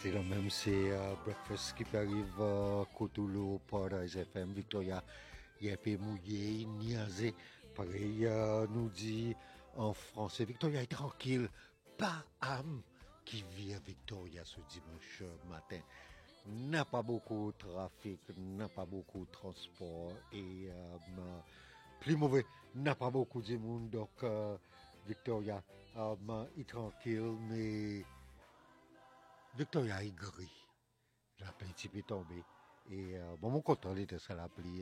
C'est le même, c'est Breakfast qui arrive Cotoulou, Paradise FM, Victoria. Il y a un peu mouillé, niaisé. Pareil, nous dit en français, Victoria est tranquille. Pas âme qui vit à Victoria ce dimanche matin. N'a pas beaucoup de trafic, n'a pas beaucoup de transport et plus mauvais, n'a pas beaucoup de monde. Donc, Victoria est tranquille, mais Victoria est gris. La pluie est tombée. Et bon, mon content était ça la pluie.